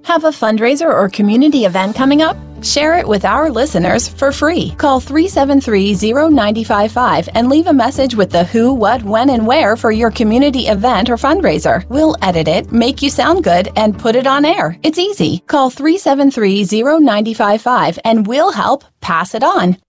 Have a fundraiser or community event coming up? Share it with our listeners for free. Call 373-0955 and leave a message with the who, what, when, and where for your community event or fundraiser. We'll edit it, make you sound good, and put it on air. It's easy. Call 373-0955 and we'll help pass it on.